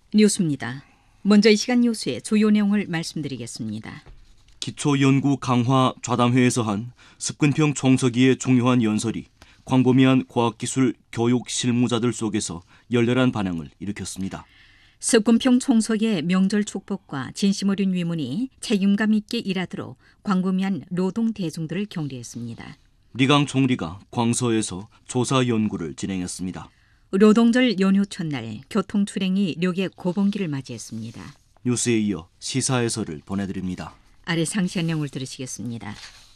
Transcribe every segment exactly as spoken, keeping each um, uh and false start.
뉴스입니다. 먼저 이 시간 뉴스의 주요 내용을 말씀드리겠습니다. 기초연구 강화 좌담회에서 한 습근평 총서기의 중요한 연설이 광범위한 과학기술 교육 실무자들 속에서 열렬한 반응을 일으켰습니다. 습근평 총서기의 명절 축복과 진심 어린 위문이 책임감 있게 일하도록 광범위한 노동 대중들을 격려했습니다. 리강 총리가 광서에서 조사 연구를 진행했습니다. 노동절 연휴 첫날 교통 출행이 력의 고봉기를 맞이했습니다. 뉴스에 이어 시사해설을 보내드립니다. 아래 상세한 내용을 들으시겠습니다.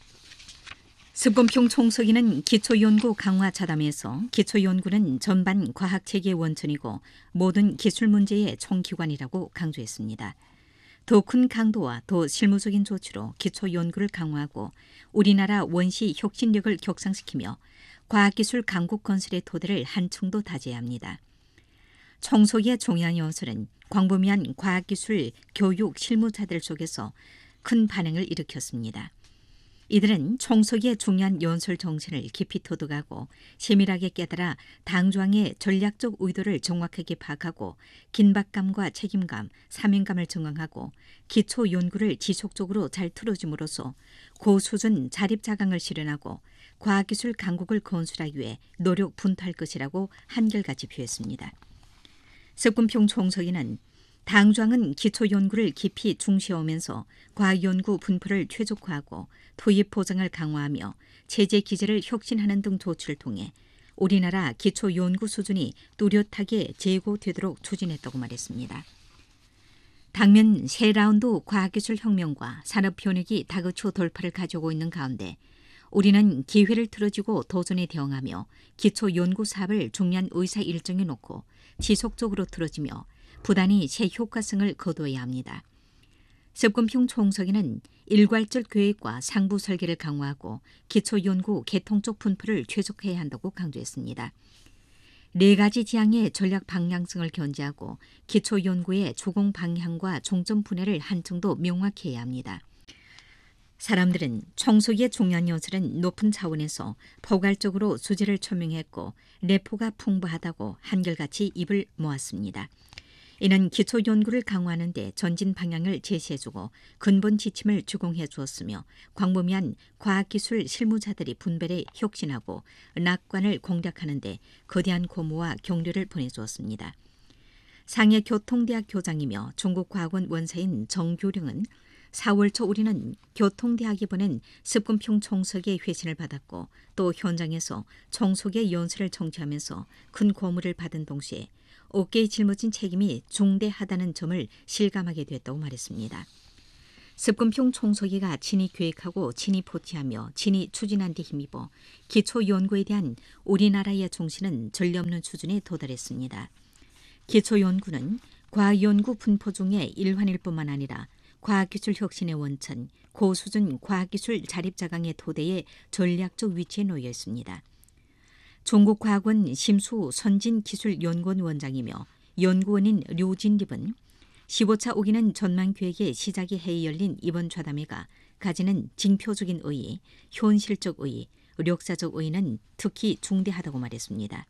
습근평 총서기는 기초연구 강화 차담에서 기초연구는 전반 과학체계의 원천이고 모든 기술 문제의 총기관이라고 강조했습니다. 더 큰 강도와 더 실무적인 조치로 기초연구를 강화하고 우리나라 원시 혁신력을 격상시키며 과학기술 강국 건설의 토대를 한층도 다져야 합니다. 총서기의 중요한 연설은 광범위한 과학기술 교육 실무자들 속에서 큰 반응을 일으켰습니다. 이들은 총서기의 중요한 연설 정신을 깊이 토득하고 세밀하게 깨달아 당조항의 전략적 의도를 정확하게 파악하고 긴박감과 책임감, 사명감을 증강하고 기초 연구를 지속적으로 잘 틀어줌으로써 고수준 자립자강을 실현하고 과학기술 강국을 건설하기 위해 노력 분투할 것이라고 한결같이 표했습니다. 습근평 총서기는 당조항은 기초연구를 깊이 중시하면서 과학연구 분포를 최적화하고 투입 보장을 강화하며 체제 기제를 혁신하는 등 조치를 통해 우리나라 기초연구 수준이 뚜렷하게 제고되도록 추진했다고 말했습니다. 당면 새 라운드 과학기술 혁명과 산업 변혁이 다그쳐 돌파를 가져오고 있는 가운데 우리는 기회를 틀어쥐고 도전에 대응하며 기초연구 사업을 중요한 의사 일정에 놓고 지속적으로 틀어지며 부단히 새 효과성을 거두어야 합니다. 습근평 총서기는 일괄적 계획과 상부 설계를 강화하고 기초연구 개통적 분포를 최적화해야 한다고 강조했습니다. 네 가지 지향의 전략 방향성을 견지하고 기초연구의 조공 방향과 종점 분해를 한층 더 명확히 해야 합니다. 사람들은 총서기의 중요한 연설은 높은 차원에서 포괄적으로 주제를 초명했고 내포가 풍부하다고 한결같이 입을 모았습니다. 이는 기초연구를 강화하는 데 전진 방향을 제시해주고 근본 지침을 제공해 주었으며 광범위한 과학기술 실무자들이 분별해 혁신하고 낙관을 공략하는 데 거대한 고무와 격려를 보내주었습니다. 상해 교통대학 교장이며 중국과학원 원사인 정교령은 사월 초 우리는 교통대학이 보낸 습근평 총서기의 회신을 받았고 또 현장에서 총서기의 연설을 청취하면서 큰 고무를 받은 동시에 어깨에 짊어진 책임이 중대하다는 점을 실감하게 됐다고 말했습니다. 습근평 총서기가 친히 계획하고 친히 포티하며 친히 추진한 데 힘입어 기초연구에 대한 우리나라의 정신은 전례없는 수준에 도달했습니다. 기초연구는 과학연구 분포 중의 일환일 뿐만 아니라 과학기술 혁신의 원천, 고수준 과학기술 자립자강의 토대의 전략적 위치에 놓여 있습니다. 중국과학원 심수 선진기술연구원 원장이며 연구원인 류진립은 십오 차 오기는 전망계획의 시작이 해에 열린 이번 좌담회가 가지는 징표적인 의의, 현실적 의의, 역사적 의의는 특히 중대하다고 말했습니다.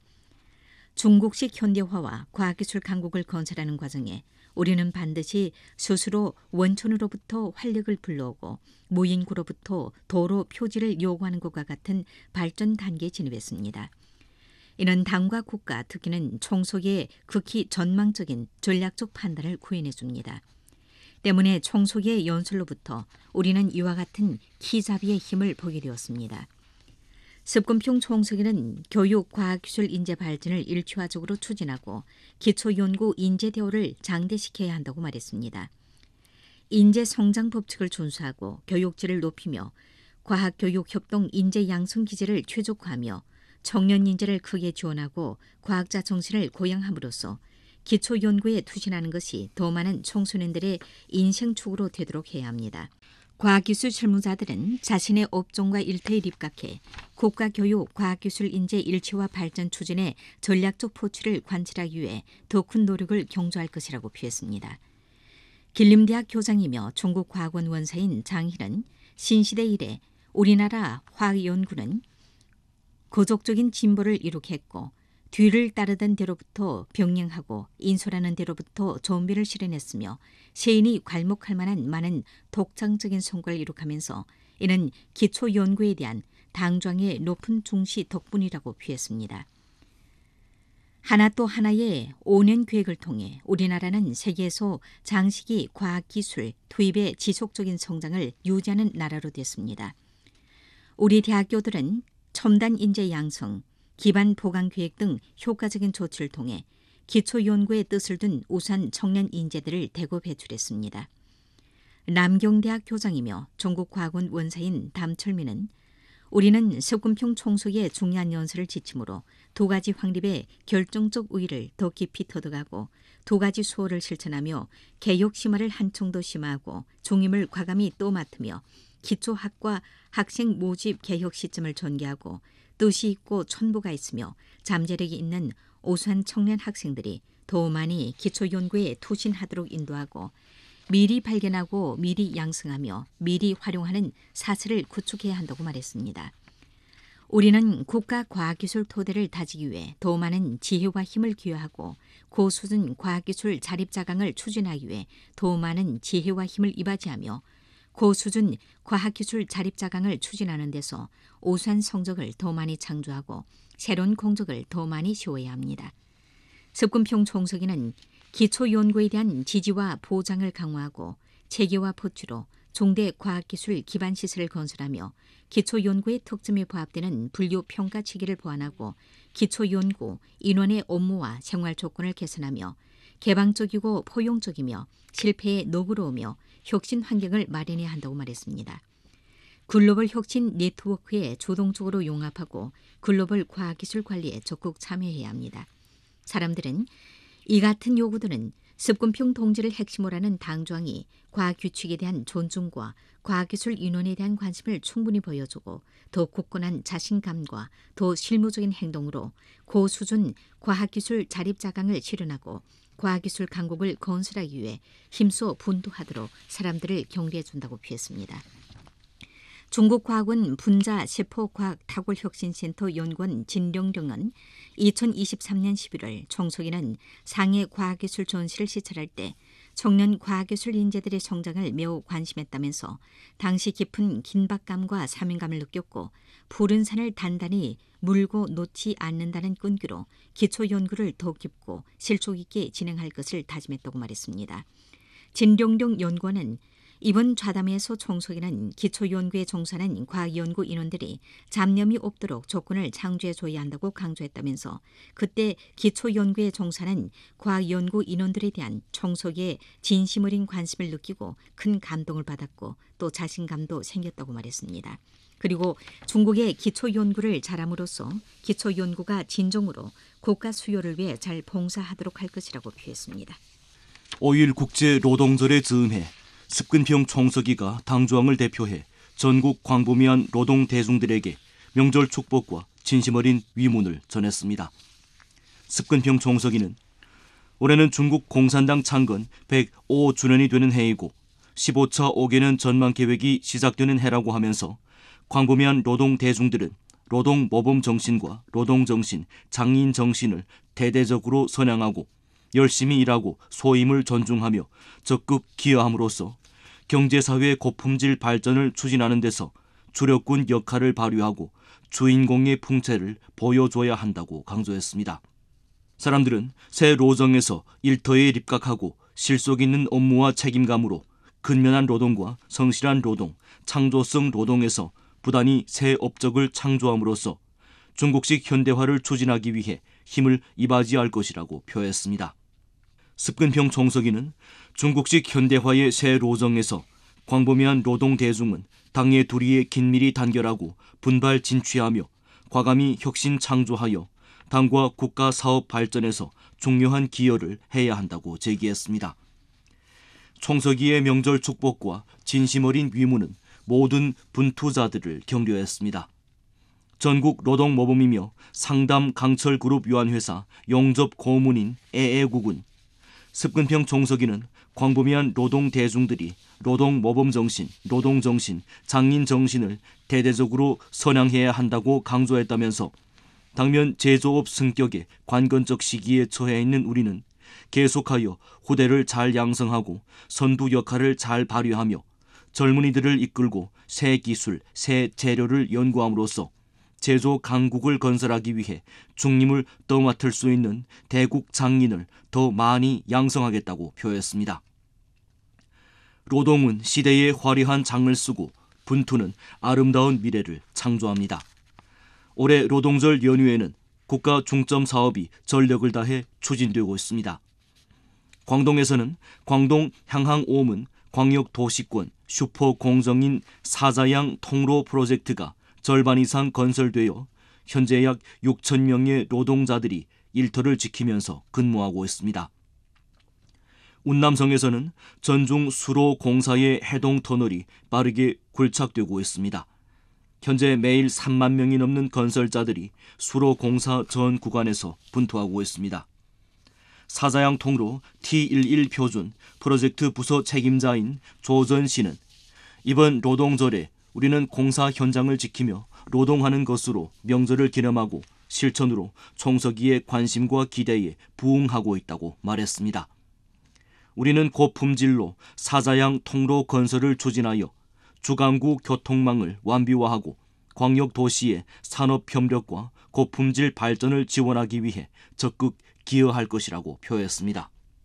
중국식 현대화와 과학기술 강국을 건설하는 과정에 우리는 반드시 스스로 원천으로부터 활력을 불러오고 무인구로부터 도로 표지를 요구하는 것과 같은 발전 단계에 진입했습니다. 이는 당과 국가, 특히는 총서기의 극히 전망적인 전략적 판단을 구현해 줍니다. 때문에 총서기의 연설로부터 우리는 이와 같은 키잡이의 힘을 보게 되었습니다. 습근평 총서기는 교육, 과학기술 인재 발전을 일취화적으로 추진하고 기초연구 인재 대우를 장대시켜야 한다고 말했습니다. 인재 성장 법칙을 준수하고 교육질을 높이며 과학교육협동 인재 양성 기제를 최적화하며 청년 인재를 크게 지원하고 과학자 정신을 고양함으로써 기초연구에 투신하는 것이 더 많은 청소년들의 인생축으로 되도록 해야 합니다. 과학기술 실무자들은 자신의 업종과 일터에 입각해 국가교육, 과학기술 인재 일치화 발전 추진의 전략적 포취를 관찰하기 위해 더 큰 노력을 경주할 것이라고 표했습니다. 길림대학 교장이며 중국과학원 원사인 장희는 신시대 이래 우리나라 화학연구는 거족적인 진보를 이룩했고 뒤를 따르던 대로부터 병령하고 인솔하는 대로부터 좀비를 실현했으며 세인이 괄목할 만한 많은 독창적인 성과를 이룩하면서 이는 기초 연구에 대한 당좌의 높은 중시 덕분이라고 표했습니다. 하나 또 하나의 오 년 계획을 통해 우리나라는 세계에서 장시기 과학기술 투입의 지속적인 성장을 유지하는 나라로 됐습니다. 우리 대학교들은 첨단 인재 양성, 기반 보강 계획 등 효과적인 조치를 통해 기초 연구의 뜻을 둔 우수한 청년 인재들을 대거 배출했습니다. 남경대학 교장이며 전국과학원 원사인 담철민은 우리는 습근평 총석의 중요한 연설을 지침으로 두 가지 확립의 결정적 우위를 더 깊이 터득하고 두 가지 수호를 실천하며 개혁 심화를 한층 더 심화하고 중임을 과감히 또 맡으며 기초학과 학생 모집 개혁 시점을 전개하고 뜻이 있고 천부가 있으며 잠재력이 있는 우수한 청년 학생들이 더 많이 기초 연구에 투신하도록 인도하고 미리 발견하고 미리 양성하며 미리 활용하는 사슬을 구축해야 한다고 말했습니다. 우리는 국가 과학기술 토대를 다지기 위해 더 많은 지혜와 힘을 기여하고 고수준 과학기술 자립자강을 추진하기 위해 더 많은 지혜와 힘을 이바지하며 고수준 과학기술 자립자강을 추진하는 데서 우수한 성적을 더 많이 창조하고 새로운 공적을 더 많이 세워야 합니다. 습근평 총서기는 기초연구에 대한 지지와 보장을 강화하고 체계와 포추로 중대 과학기술 기반시설을 건설하며 기초연구의 특점에 부합되는 분류평가 체계를 보완하고 기초연구 인원의 업무와 생활 조건을 개선하며 개방적이고 포용적이며 실패에 너그러우며 혁신 환경을 마련해야 한다고 말했습니다. 글로벌 혁신 네트워크에 주동적으로 융합하고 글로벌 과학기술 관리에 적극 참여해야 합니다. 사람들은 이 같은 요구들은 습근평 동지를 핵심으로 하는 당조항이 과학규칙에 대한 존중과 과학기술 인원에 대한 관심을 충분히 보여주고 더 굳건한 자신감과 더 실무적인 행동으로 고수준 과학기술 자립자강을 실현하고 과학기술 강국을 건설하기 위해 힘써 분투하도록 사람들을 격려해 준다고 표했습니다. 중국과학원 분자세포과학탁월혁신센터 연구원 진령령은 이천이십삼 년 십일월 총석이는 상해 과학기술 전시를 시찰할 때 청년 과학기술 인재들의 성장을 매우 관심했다면서 당시 깊은 긴박감과 사명감을 느꼈고 푸른 산을 단단히 물고 놓지 않는다는 끈기로 기초 연구를 더 깊고 실속 있게 진행할 것을 다짐했다고 말했습니다. 진령령 연구원은 이번 좌담회에서 총석이는 기초연구에 종사하는 과학연구 인원들이 잡념이 없도록 조건을 창조해줘야 한다고 강조했다면서 그때 기초연구에 종사하는 과학연구 인원들에 대한 총석의 진심 어린 관심을 느끼고 큰 감동을 받았고 또 자신감도 생겼다고 말했습니다. 그리고 중국의 기초연구를 잘함으로써 기초연구가 진정으로 국가 수요를 위해 잘 봉사하도록 할 것이라고 표했습니다. 오일 국제 노동절에 즈음해 습근평 총서기가 당조항을 대표해 전국 광범위한 노동 대중들에게 명절 축복과 진심 어린 위문을 전했습니다. 습근평 총서기는 올해는 중국 공산당 창건 백오 주년이 되는 해이고 십오 차 오 개년 전망 계획이 시작되는 해라고 하면서 광범위한 노동 대중들은 노동 모범 정신과 노동 정신, 장인 정신을 대대적으로 선양하고 열심히 일하고 소임을 존중하며 적극 기여함으로써 경제사회 고품질 발전을 추진하는 데서 주력군 역할을 발휘하고 주인공의 풍채를 보여줘야 한다고 강조했습니다. 사람들은 새 로정에서 일터에 입각하고 실속 있는 업무와 책임감으로 근면한 노동과 성실한 노동, 창조성 노동에서 부단히 새 업적을 창조함으로써 중국식 현대화를 추진하기 위해 힘을 이바지할 것이라고 표했습니다. 습근평 총서기는 중국식 현대화의 새 로정에서 광범위한 노동 대중은 당의 도리에 긴밀히 단결하고 분발 진취하며 과감히 혁신 창조하여 당과 국가 사업 발전에서 중요한 기여를 해야 한다고 제기했습니다. 총서기의 명절 축복과 진심 어린 위문은 모든 분투자들을 격려했습니다. 전국 노동모범이며 상담 강철그룹 유한회사 용접 고문인 애애국은 습근평 총서기는 광범위한 노동 대중들이 노동 모범 정신, 노동 정신, 장인 정신을 대대적으로 선양해야 한다고 강조했다면서 당면 제조업 승격의 관건적 시기에 처해 있는 우리는 계속하여 후대를 잘 양성하고 선두 역할을 잘 발휘하며 젊은이들을 이끌고 새 기술, 새 재료를 연구함으로써 제조 강국을 건설하기 위해 중림을 떠맡을 수 있는 대국 장인을 더 많이 양성하겠다고 표했습니다. 노동은 시대의 화려한 장을 쓰고 분투는 아름다운 미래를 창조합니다. 올해 노동절 연휴에는 국가 중점 사업이 전력을 다해 추진되고 있습니다. 광동에서는 광동 향항 오문 광역도시권 슈퍼공정인 사자양 통로 프로젝트가 절반 이상 건설되어 현재 약 육천 명의 노동자들이 일터를 지키면서 근무하고 있습니다. 운남성에서는 전중 수로 공사의 해동 터널이 빠르게 굴착되고 있습니다. 현재 매일 삼만 명이 넘는 건설자들이 수로 공사 전 구간에서 분투하고 있습니다. 사자양 통로 티 십일 표준 프로젝트 부서 책임자인 조전 씨는 이번 노동절에 우리는 공사 현장을 지키며 노동하는 것으로 명절을 기념하고 실천으로 총서기의 관심과 기대에 부응하고 있다고 말했습니다. 우리는 고품질로 사자양 통로 건설을 추진하여 주간구 교통망을 완비화하고 광역 도시의 산업 협력과 고품질 발전을 지원하기 위해 적극 기여할 것이라고 표했습니다.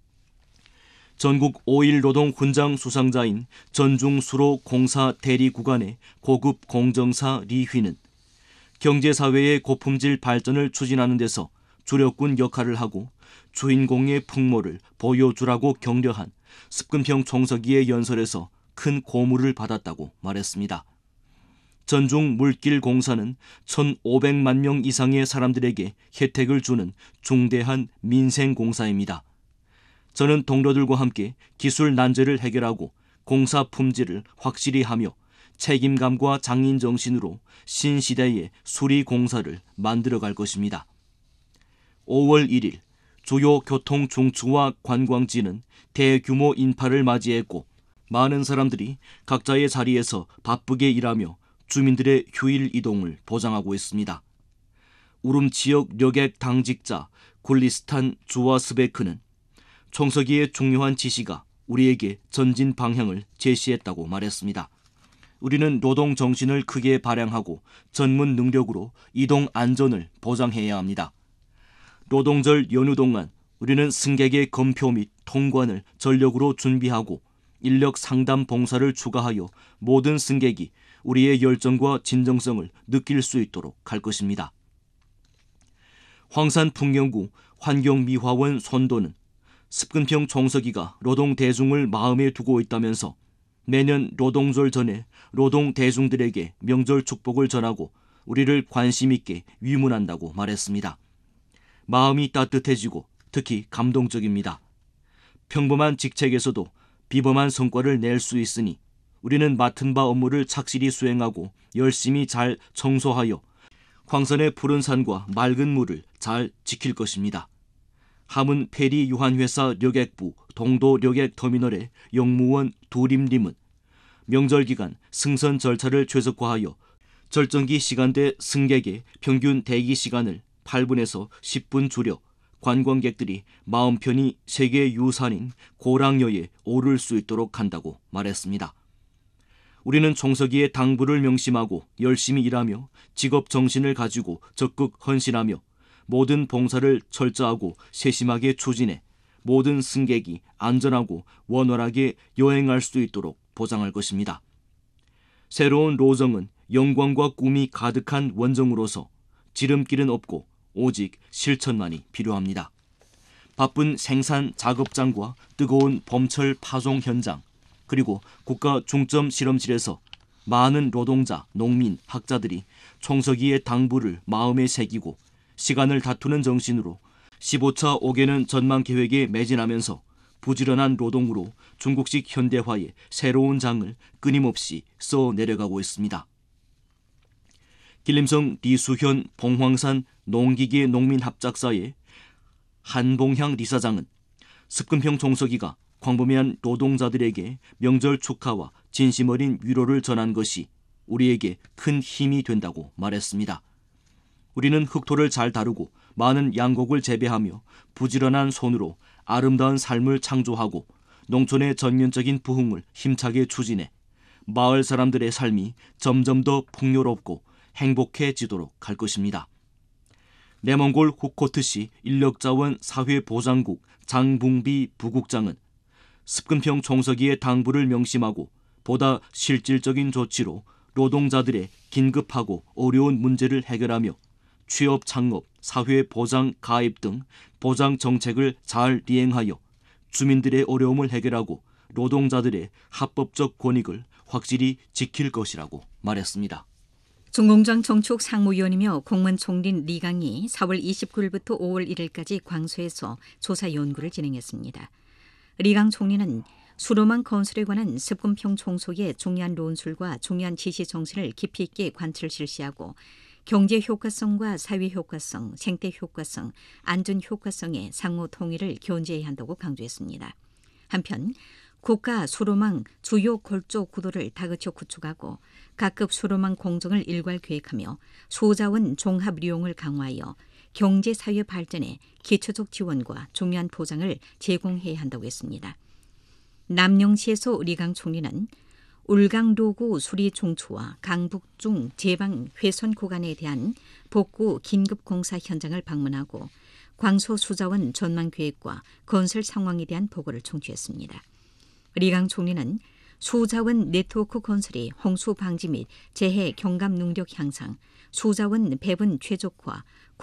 전국 오 일 노동 훈장 수상자인 전중수로 공사 대리 구간의 고급 공정사 리휘는 경제사회의 고품질 발전을 추진하는 데서 주력군 역할을 하고 주인공의 풍모를 보여주라고 격려한 습근평 총서기의 연설에서 큰 고무를 받았다고 말했습니다. 전중 물길 공사는 천오백만 명 이상의 사람들에게 혜택을 주는 중대한 민생 공사입니다. 저는 동료들과 함께 기술 난제를 해결하고 공사 품질을 확실히 하며 책임감과 장인 정신으로 신시대의 수리 공사를 만들어갈 것입니다. 오월 일일 주요 교통 중추와 관광지는 대규모 인파를 맞이했고 많은 사람들이 각자의 자리에서 바쁘게 일하며 주민들의 휴일 이동을 보장하고 있습니다. 우름 지역 여객 당직자 굴리스탄 주와스베크는 총서기의 중요한 지시가 우리에게 전진 방향을 제시했다고 말했습니다. 우리는 노동 정신을 크게 발양하고 전문 능력으로 이동 안전을 보장해야 합니다. 노동절 연휴 동안 우리는 승객의 검표 및 통관을 전력으로 준비하고 인력 상담 봉사를 추가하여 모든 승객이 우리의 열정과 진정성을 느낄 수 있도록 할 것입니다. 황산 풍경구 환경미화원 손도는 습근평 총서기가 노동대중을 마음에 두고 있다면서 매년 노동절 전에 노동대중들에게 명절 축복을 전하고 우리를 관심 있게 위문한다고 말했습니다. 마음이 따뜻해지고 특히 감동적입니다. 평범한 직책에서도 비범한 성과를 낼 수 있으니 우리는 맡은 바 업무를 착실히 수행하고 열심히 잘 청소하여 황산의 푸른 산과 맑은 물을 잘 지킬 것입니다. 함은 페리 유한회사 력액부 동도 력액터미널의 영무원 두림림은 명절 기간 승선 절차를 최적화하여 절정기 시간대 승객의 평균 대기 시간을 팔 분에서 십 분 줄여 관광객들이 마음 편히 세계 유산인 고랑여에 오를 수 있도록 한다고 말했습니다. 우리는 총서기의 당부를 명심하고 열심히 일하며 직업 정신을 가지고 적극 헌신하며 모든 봉사를 철저하고 세심하게 추진해 모든 승객이 안전하고 원활하게 여행할 수 있도록 보장할 것입니다. 새로운 로정은 영광과 꿈이 가득한 원정으로서 지름길은 없고 오직 실천만이 필요합니다. 바쁜 생산 작업장과 뜨거운 봄철 파송 현장, 그리고 국가 중점 실험실에서 많은 노동자, 농민, 학자들이 총서기의 당부를 마음에 새기고 시간을 다투는 정신으로 십오 차 오 개년 전망 계획에 매진하면서 부지런한 노동으로 중국식 현대화의 새로운 장을 끊임없이 써 내려가고 있습니다. 길림성 리수현 봉황산 농기계 농민합작사의 한봉향 리사장은 습근평 총서기가 광범위한 노동자들에게 명절 축하와 진심 어린 위로를 전한 것이 우리에게 큰 힘이 된다고 말했습니다. 우리는 흑토를 잘 다루고 많은 양곡을 재배하며 부지런한 손으로 아름다운 삶을 창조하고 농촌의 전면적인 부흥을 힘차게 추진해 마을 사람들의 삶이 점점 더 풍요롭고 행복해지도록 할 것입니다. 내몽골 후코트시 인력자원 사회보장국 장붕비 부국장은 습근평 총서기의 당부를 명심하고 보다 실질적인 조치로 노동자들의 긴급하고 어려운 문제를 해결하며 취업 창업, 사회보장 가입 등 보장 정책을 잘 이행하여 주민들의 어려움을 해결하고 노동자들의 합법적 권익을 확실히 지킬 것이라고 말했습니다. 중공장 정치국 상무위원이며 공무원 총리인 리강이 사월 이십구일부터 오월 일일까지 광소에서 조사 연구를 진행했습니다. 리강 총리는 수로망 건설에 관한 습근평 총속의 중요한 논술과 중요한 지시 정신을 깊이 있게 관철 실시하고 경제 효과성과 사회 효과성, 생태 효과성, 안전 효과성의 상호 통일을 견제해야 한다고 강조했습니다. 한편 국가 수로망 주요 골조 구도를 다그쳐 구축하고 각급 수로망 공정을 일괄 계획하며 소자원 종합 이용을 강화하여 경제 사회 발전에 기초적 지원과 중요한 보장을 제공해야 한다고 했습니다. 남영시에서 리강 총리는 울강로구 수리 종초와 강북중 제방 회선 구간에 대한 복구 긴급 공사 현장을 방문하고 광소 수자원 전망 계획과 건설 상황에 대한 보고를 청취했습니다. 리강 총리는 수자원 네트워크 건설이 홍수 방지 및 재해 경감 능력 향상, 수자원 배분 최적화,